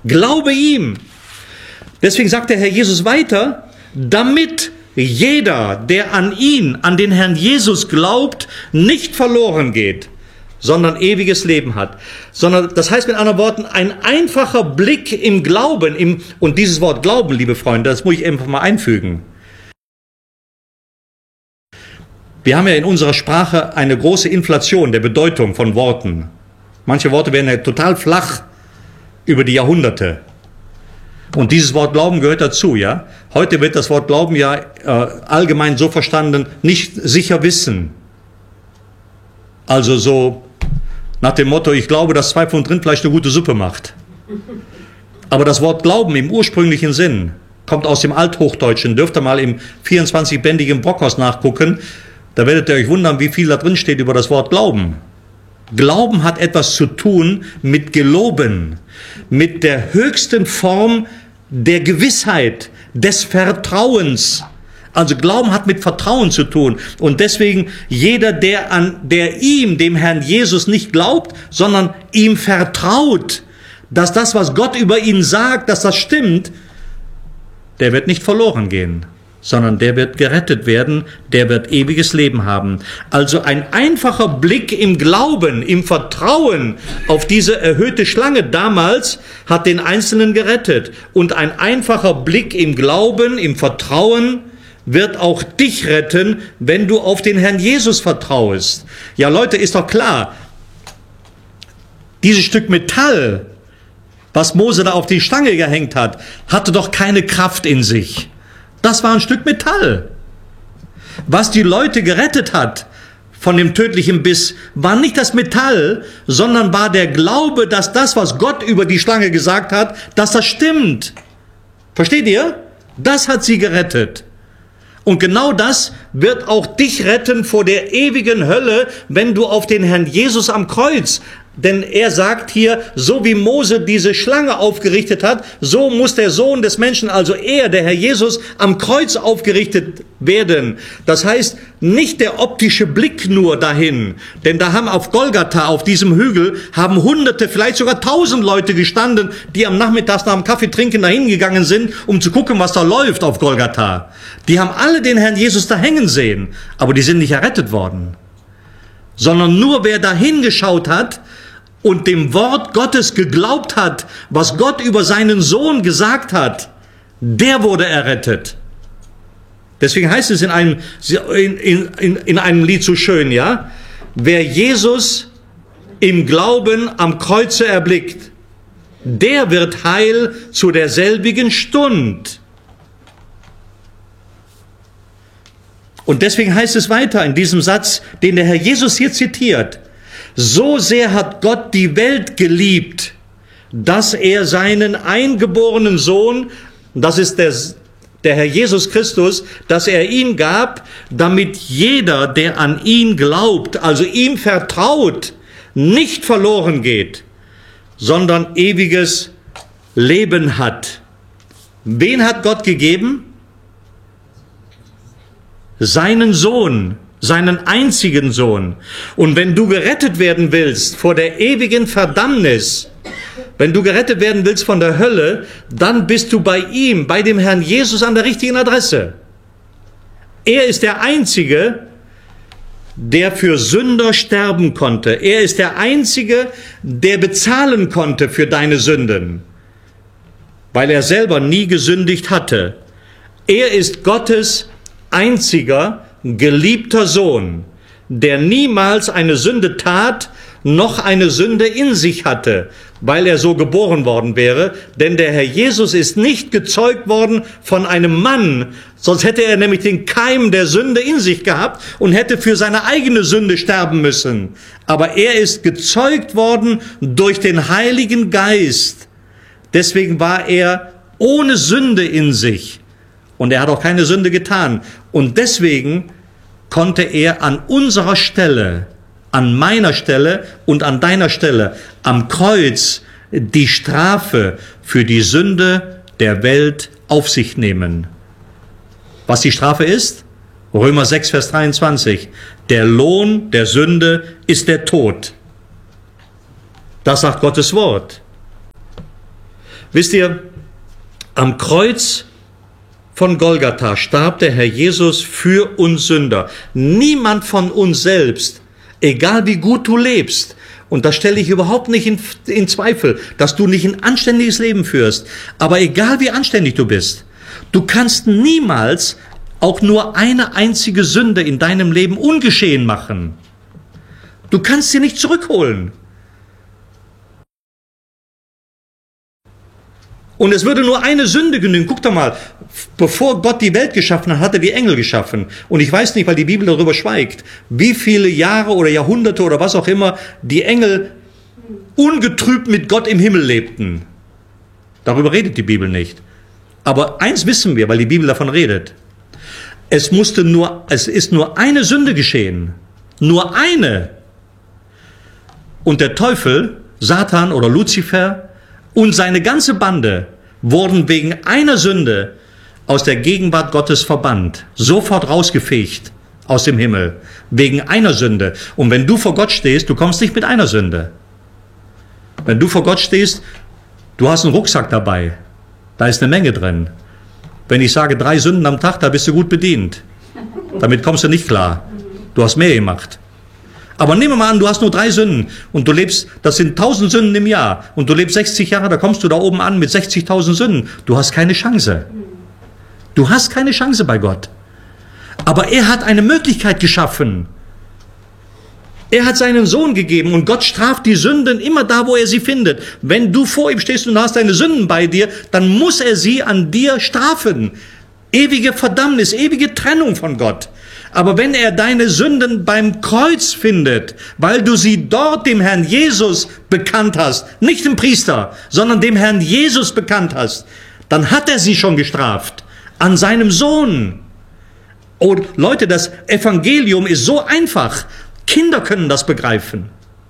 Glaube ihm. Deswegen sagt der Herr Jesus weiter, damit jeder, der an ihn, an den Herrn Jesus glaubt, nicht verloren geht, sondern ewiges Leben hat. Sondern, das heißt mit anderen Worten, ein einfacher Blick im Glauben, und dieses Wort Glauben, liebe Freunde, das muss ich einfach mal einfügen. Wir haben ja in unserer Sprache eine große Inflation der Bedeutung von Worten. Manche Worte werden ja total flach über die Jahrhunderte. Und dieses Wort Glauben gehört dazu, ja. Heute wird das Wort Glauben ja allgemein so verstanden, nicht sicher wissen. Also so nach dem Motto, ich glaube, dass 2 Pfund Rindfleisch eine gute Suppe macht. Aber das Wort Glauben im ursprünglichen Sinn kommt aus dem Althochdeutschen. Dürft ihr mal im 24-bändigen Brockhaus nachgucken. Da werdet ihr euch wundern, wie viel da drin steht über das Wort Glauben. Glauben hat etwas zu tun mit Geloben, mit der höchsten Form der Gewissheit, des Vertrauens. Also Glauben hat mit Vertrauen zu tun. Und deswegen jeder, der ihm, dem Herrn Jesus, nicht glaubt, sondern ihm vertraut, dass das, was Gott über ihn sagt, dass das stimmt, der wird nicht verloren gehen, sondern der wird gerettet werden, der wird ewiges Leben haben. Also ein einfacher Blick im Glauben, im Vertrauen auf diese erhöhte Schlange damals hat den Einzelnen gerettet. Und ein einfacher Blick im Glauben, im Vertrauen wird auch dich retten, wenn du auf den Herrn Jesus vertraust. Ja, Leute, ist doch klar, dieses Stück Metall, was Mose da auf die Stange gehängt hat, hatte doch keine Kraft in sich. Das war ein Stück Metall. Was die Leute gerettet hat von dem tödlichen Biss, war nicht das Metall, sondern war der Glaube, dass das, was Gott über die Schlange gesagt hat, dass das stimmt. Versteht ihr? Das hat sie gerettet. Und genau das wird auch dich retten vor der ewigen Hölle, wenn du auf den Herrn Jesus am Kreuz. Denn er sagt hier, so wie Mose diese Schlange aufgerichtet hat, so muss der Sohn des Menschen, also er, der Herr Jesus, am Kreuz aufgerichtet werden. Das heißt, nicht der optische Blick nur dahin. Denn da haben auf Golgatha, auf diesem Hügel, haben Hunderte, vielleicht sogar 1000 Leute gestanden, die am Nachmittag nach dem Kaffee trinken dahin gegangen sind, um zu gucken, was da läuft auf Golgatha. Die haben alle den Herrn Jesus da hängen sehen, aber die sind nicht errettet worden. Sondern nur wer da hingeschaut hat und dem Wort Gottes geglaubt hat, was Gott über seinen Sohn gesagt hat, der wurde errettet. Deswegen heißt es in einem Lied so schön, ja, wer Jesus im Glauben am Kreuze erblickt, der wird heil zu derselbigen Stund. Und deswegen heißt es weiter in diesem Satz, den der Herr Jesus hier zitiert: So sehr hat Gott die Welt geliebt, dass er seinen eingeborenen Sohn, das ist der Herr Jesus Christus, dass er ihn gab, damit jeder, der an ihn glaubt, also ihm vertraut, nicht verloren geht, sondern ewiges Leben hat. Wen hat Gott gegeben? Seinen Sohn, seinen einzigen Sohn. Und wenn du gerettet werden willst vor der ewigen Verdammnis, wenn du gerettet werden willst von der Hölle, dann bist du bei ihm, bei dem Herrn Jesus an der richtigen Adresse. Er ist der Einzige, der für Sünder sterben konnte. Er ist der Einzige, der bezahlen konnte für deine Sünden, weil er selber nie gesündigt hatte. Er ist Gottes einziger, geliebter Sohn, der niemals eine Sünde tat, noch eine Sünde in sich hatte, weil er so geboren worden wäre. Denn der Herr Jesus ist nicht gezeugt worden von einem Mann, sonst hätte er nämlich den Keim der Sünde in sich gehabt und hätte für seine eigene Sünde sterben müssen. Aber er ist gezeugt worden durch den Heiligen Geist. Deswegen war er ohne Sünde in sich. Und er hat auch keine Sünde getan. Und deswegen konnte er an unserer Stelle, an meiner Stelle und an deiner Stelle am Kreuz die Strafe für die Sünde der Welt auf sich nehmen. Was die Strafe ist? Römer 6, Vers 23. Der Lohn der Sünde ist der Tod. Das sagt Gottes Wort. Wisst ihr, am Kreuz von Golgatha starb der Herr Jesus für uns Sünder. Niemand von uns selbst, egal wie gut du lebst, und das stelle ich überhaupt nicht in Zweifel, dass du nicht ein anständiges Leben führst, aber egal wie anständig du bist, du kannst niemals auch nur eine einzige Sünde in deinem Leben ungeschehen machen. Du kannst sie nicht zurückholen. Und es würde nur eine Sünde genügen. Guck doch mal, bevor Gott die Welt geschaffen hat, hat er die Engel geschaffen. Und ich weiß nicht, weil die Bibel darüber schweigt, wie viele Jahre oder Jahrhunderte oder was auch immer die Engel ungetrübt mit Gott im Himmel lebten. Darüber redet die Bibel nicht. Aber eins wissen wir, weil die Bibel davon redet. Es ist nur eine Sünde geschehen. Nur eine. Und der Teufel, Satan oder Luzifer und seine ganze Bande wurden wegen einer Sünde aus der Gegenwart Gottes verbannt. Sofort rausgefegt aus dem Himmel. Wegen einer Sünde. Und wenn du vor Gott stehst, du kommst nicht mit einer Sünde. Wenn du vor Gott stehst, du hast einen Rucksack dabei. Da ist eine Menge drin. Wenn ich sage 3 Sünden am Tag, da bist du gut bedient. Damit kommst du nicht klar. Du hast mehr gemacht. Aber nehmen wir mal an, du hast nur 3 Sünden und du lebst, das sind 1000 Sünden im Jahr und du lebst 60 Jahre, da kommst du da oben an mit 60.000 Sünden. Du hast keine Chance. Du hast keine Chance bei Gott. Aber er hat eine Möglichkeit geschaffen. Er hat seinen Sohn gegeben und Gott straft die Sünden immer da, wo er sie findet. Wenn du vor ihm stehst und hast deine Sünden bei dir, dann muss er sie an dir strafen. Ewige Verdammnis, ewige Trennung von Gott. Aber wenn er deine Sünden beim Kreuz findet, weil du sie dort dem Herrn Jesus bekannt hast, nicht dem Priester, sondern dem Herrn Jesus bekannt hast, dann hat er sie schon gestraft. An seinem Sohn. Und Leute, das Evangelium ist so einfach. Kinder können das begreifen.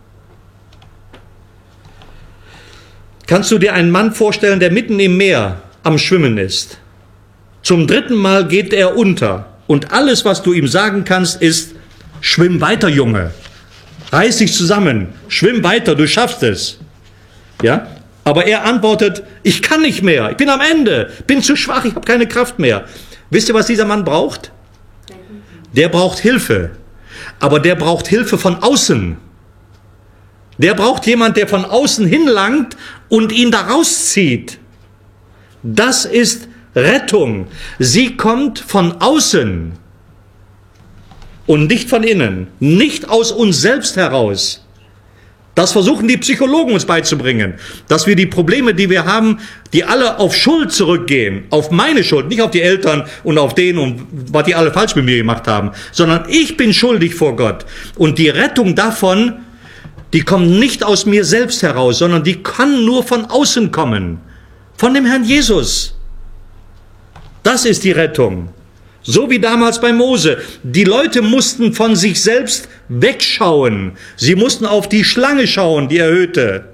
Kannst du dir einen Mann vorstellen, der mitten im Meer am Schwimmen ist? Zum 3. Mal geht er unter. Und alles, was du ihm sagen kannst, ist, schwimm weiter, Junge. Reiß dich zusammen. Schwimm weiter, du schaffst es. Ja? Aber er antwortet, ich kann nicht mehr. Ich bin am Ende. Bin zu schwach, ich habe keine Kraft mehr. Wisst ihr, was dieser Mann braucht? Der braucht Hilfe. Aber der braucht Hilfe von außen. Der braucht jemand, der von außen hinlangt und ihn da rauszieht. Das ist Rettung. Sie kommt von außen und nicht von innen, nicht aus uns selbst heraus. Das versuchen die Psychologen uns beizubringen, dass wir die Probleme, die wir haben, die alle auf Schuld zurückgehen, auf meine Schuld, nicht auf die Eltern und auf den und was die alle falsch mit mir gemacht haben, sondern ich bin schuldig vor Gott. Und die Rettung davon, die kommt nicht aus mir selbst heraus, sondern die kann nur von außen kommen, von dem Herrn Jesus. Das ist die Rettung. So wie damals bei Mose. Die Leute mussten von sich selbst wegschauen. Sie mussten auf die Schlange schauen, die erhöhte.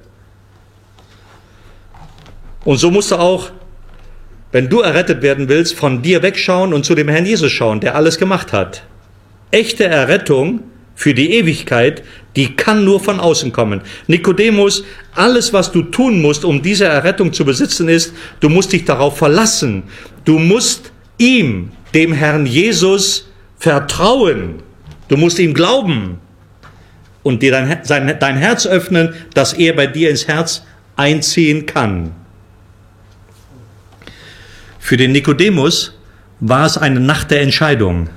Und so musst du auch, wenn du errettet werden willst, von dir wegschauen und zu dem Herrn Jesus schauen, der alles gemacht hat. Echte Errettung für die Ewigkeit, die kann nur von außen kommen. Nikodemus, alles, was du tun musst, um diese Errettung zu besitzen, ist, du musst dich darauf verlassen. Du musst ihm, dem Herrn Jesus, vertrauen. Du musst ihm glauben und dir dein Herz öffnen, dass er bei dir ins Herz einziehen kann. Für den Nikodemus war es eine Nacht der Entscheidung.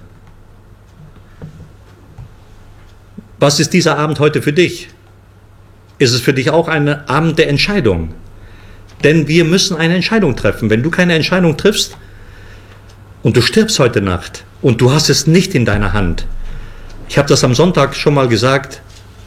Was ist dieser Abend heute für dich? Ist es für dich auch ein Abend der Entscheidung? Denn wir müssen eine Entscheidung treffen. Wenn du keine Entscheidung triffst und du stirbst heute Nacht und du hast es nicht in deiner Hand. Ich habe das am Sonntag schon mal gesagt.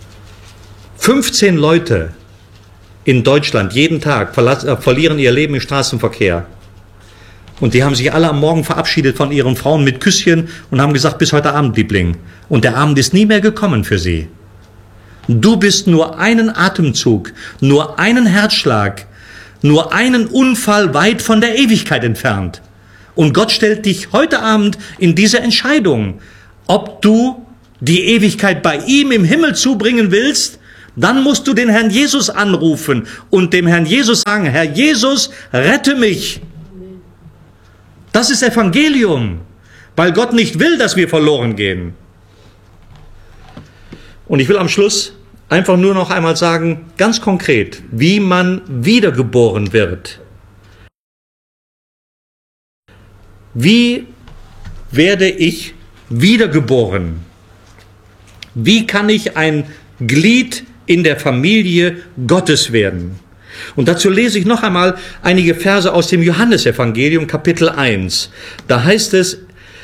15 Leute in Deutschland jeden Tag verlieren ihr Leben im Straßenverkehr. Und die haben sich alle am Morgen verabschiedet von ihren Frauen mit Küsschen und haben gesagt, bis heute Abend, Liebling. Und der Abend ist nie mehr gekommen für sie. Du bist nur einen Atemzug, nur einen Herzschlag, nur einen Unfall weit von der Ewigkeit entfernt. Und Gott stellt dich heute Abend in diese Entscheidung, ob du die Ewigkeit bei ihm im Himmel zubringen willst, Dann musst du den Herrn Jesus anrufen und dem Herrn Jesus sagen, Herr Jesus, rette mich. Das ist Evangelium, weil Gott nicht will, dass wir verloren gehen. Und ich will am Schluss einfach nur noch einmal sagen, ganz konkret, wie man wiedergeboren wird. Wie werde ich wiedergeboren? Wie kann ich ein Glied in der Familie Gottes werden? Und dazu lese ich noch einmal einige Verse aus dem Johannesevangelium, Kapitel 1. Da heißt es,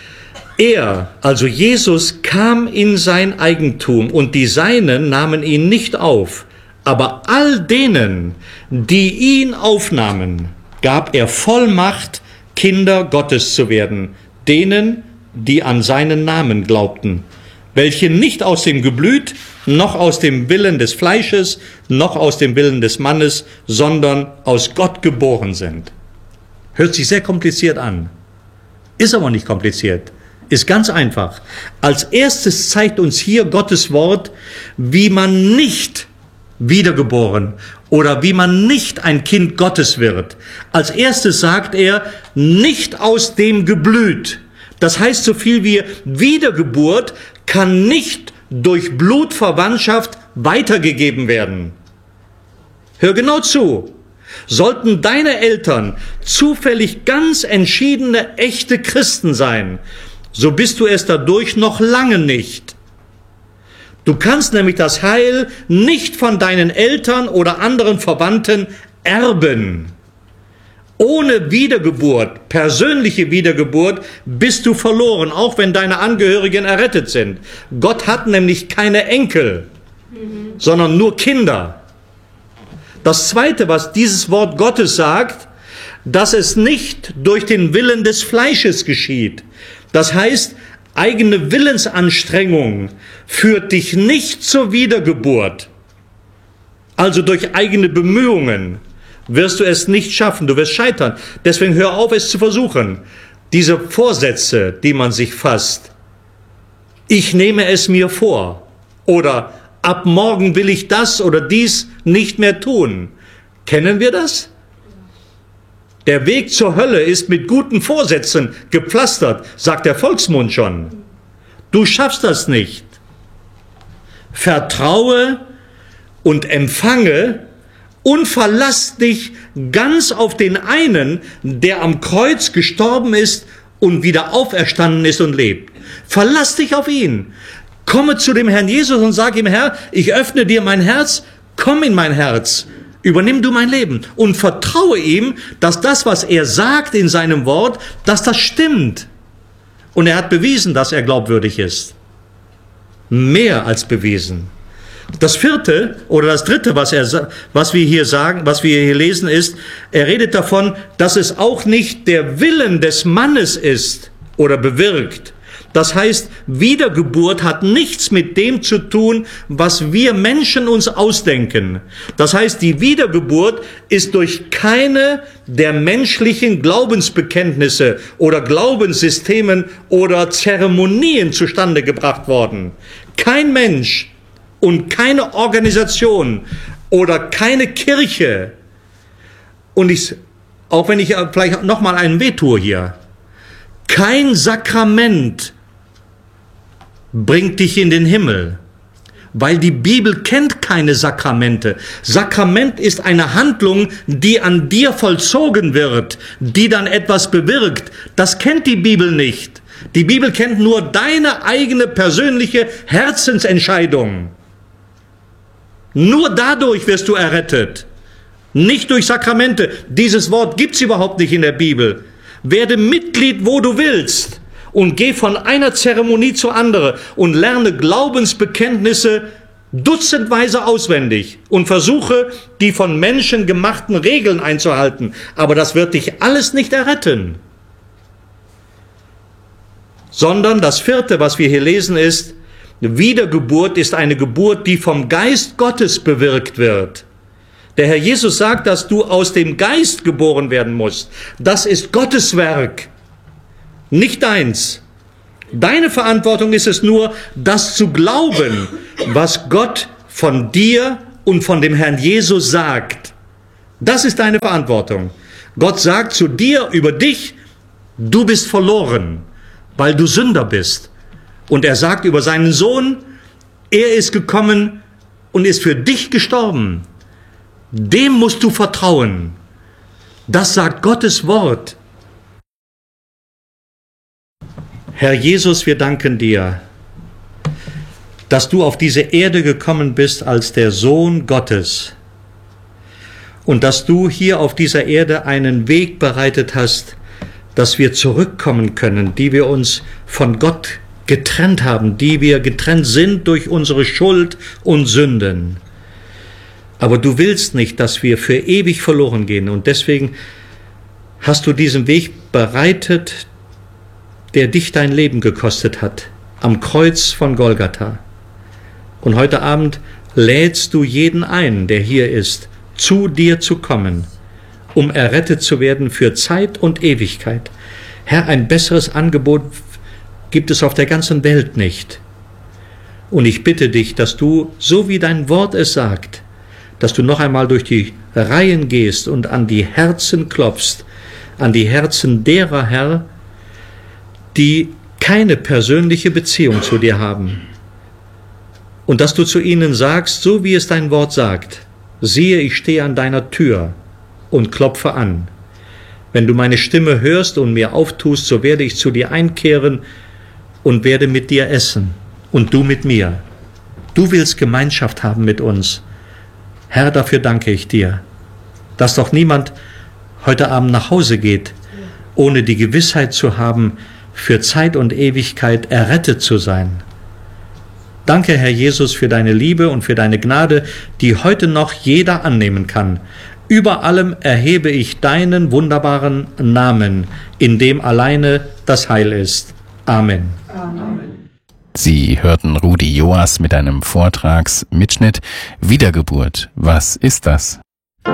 er, also Jesus, kam in sein Eigentum und die Seinen nahmen ihn nicht auf. Aber all denen, die ihn aufnahmen, gab er Vollmacht, Kinder Gottes zu werden, denen, die an seinen Namen glaubten, welche nicht aus dem Geblüt, noch aus dem Willen des Fleisches, noch aus dem Willen des Mannes, sondern aus Gott geboren sind. Hört sich sehr kompliziert an, ist aber nicht kompliziert, ist ganz einfach. Als erstes zeigt uns hier Gottes Wort, wie man nicht wiedergeboren oder wie man nicht ein Kind Gottes wird. Als erstes sagt er, nicht aus dem Geblüt. Das heißt so viel wie Wiedergeburt kann nicht durch Blutverwandtschaft weitergegeben werden. Hör genau zu. Sollten deine Eltern zufällig ganz entschiedene, echte Christen sein, so bist du es dadurch noch lange nicht. Du kannst nämlich das Heil nicht von deinen Eltern oder anderen Verwandten erben. Ohne Wiedergeburt, persönliche Wiedergeburt, bist du verloren, auch wenn deine Angehörigen errettet sind. Gott hat nämlich keine Enkel, sondern nur Kinder. Das Zweite, was dieses Wort Gottes sagt, dass es nicht durch den Willen des Fleisches geschieht. Das heißt, eigene Willensanstrengung führt dich nicht zur Wiedergeburt. Also durch eigene Bemühungen wirst du es nicht schaffen, du wirst scheitern. Deswegen hör auf, es zu versuchen. Diese Vorsätze, die man sich fasst, ich nehme es mir vor oder ab morgen will ich das oder dies nicht mehr tun. Kennen wir das? Der Weg zur Hölle ist mit guten Vorsätzen gepflastert, sagt der Volksmund schon. Du schaffst das nicht. Vertraue und empfange und verlass dich ganz auf den einen, der am Kreuz gestorben ist und wieder auferstanden ist und lebt. Verlass dich auf ihn. Komme zu dem Herrn Jesus und sag ihm, Herr, ich öffne dir mein Herz, komm in mein Herz. Übernimm du mein Leben und vertraue ihm, dass das, was er sagt in seinem Wort, dass das stimmt. Und er hat bewiesen, dass er glaubwürdig ist. Mehr als bewiesen. Das vierte oder das dritte, was wir hier sagen, was wir hier lesen, ist, er redet davon, dass es auch nicht der Willen des Mannes ist oder bewirkt. Das heißt, Wiedergeburt hat nichts mit dem zu tun, was wir Menschen uns ausdenken. Das heißt, die Wiedergeburt ist durch keine der menschlichen Glaubensbekenntnisse oder Glaubenssystemen oder Zeremonien zustande gebracht worden. Kein Mensch und keine Organisation oder keine Kirche. Und auch wenn ich vielleicht nochmal einen wehtue hier, kein Sakrament bringt dich in den Himmel, weil die Bibel kennt keine Sakramente. Sakrament ist eine Handlung, die an dir vollzogen wird, die dann etwas bewirkt. Das kennt die Bibel nicht. Die Bibel kennt nur deine eigene persönliche Herzensentscheidung. Nur dadurch wirst du errettet, nicht durch Sakramente. Dieses Wort gibt's überhaupt nicht in der Bibel. Werde Mitglied, wo du willst und geh von einer Zeremonie zur anderen und lerne Glaubensbekenntnisse dutzendweise auswendig und versuche, die von Menschen gemachten Regeln einzuhalten. Aber das wird dich alles nicht erretten. Sondern das vierte, was wir hier lesen, ist, Wiedergeburt ist eine Geburt, die vom Geist Gottes bewirkt wird. Der Herr Jesus sagt, dass du aus dem Geist geboren werden musst. Das ist Gottes Werk, nicht deins. Deine Verantwortung ist es nur, das zu glauben, was Gott von dir und von dem Herrn Jesus sagt. Das ist deine Verantwortung. Gott sagt zu dir über dich, du bist verloren, weil du Sünder bist. Und er sagt über seinen Sohn, er ist gekommen und ist für dich gestorben. Dem musst du vertrauen. Das sagt Gottes Wort. Herr Jesus, wir danken dir, dass du auf diese Erde gekommen bist als der Sohn Gottes und dass du hier auf dieser Erde einen Weg bereitet hast, dass wir zurückkommen können, die wir uns von Gott getrennt haben, die wir getrennt sind durch unsere Schuld und Sünden. Aber du willst nicht, dass wir für ewig verloren gehen und deswegen hast du diesen Weg bereitet, der dich dein Leben gekostet hat, am Kreuz von Golgatha. Und heute Abend lädst du jeden ein, der hier ist, zu dir zu kommen, um errettet zu werden für Zeit und Ewigkeit. Herr, ein besseres Angebot gibt es auf der ganzen Welt nicht. Und ich bitte dich, dass du, so wie dein Wort es sagt, dass du noch einmal durch die Reihen gehst und an die Herzen klopfst, an die Herzen derer, Herr, die keine persönliche Beziehung zu dir haben. Und dass du zu ihnen sagst, so wie es dein Wort sagt, siehe, ich stehe an deiner Tür und klopfe an. Wenn du meine Stimme hörst und mir auftust, so werde ich zu dir einkehren und werde mit dir essen und du mit mir. Du willst Gemeinschaft haben mit uns. Herr, dafür danke ich dir, dass doch niemand heute Abend nach Hause geht, ohne die Gewissheit zu haben, für Zeit und Ewigkeit errettet zu sein. Danke, Herr Jesus, für deine Liebe und für deine Gnade, die heute noch jeder annehmen kann. Über allem erhebe ich deinen wunderbaren Namen, in dem alleine das Heil ist. Amen. Amen. Sie hörten Rudi Joas mit einem Vortragsmitschnitt Wiedergeburt. Was ist das?